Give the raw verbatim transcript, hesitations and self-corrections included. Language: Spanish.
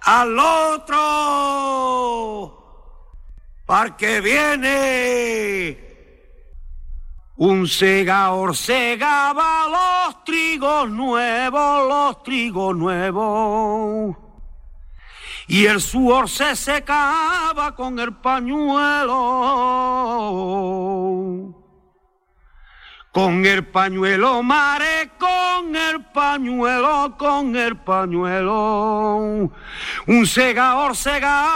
al otro, porque viene un segador, segaba los trigos nuevos, los trigos nuevos, y el sudor se secaba con el pañuelo. Con el pañuelo, mare, con el pañuelo, con el pañuelo. Un segador, segador.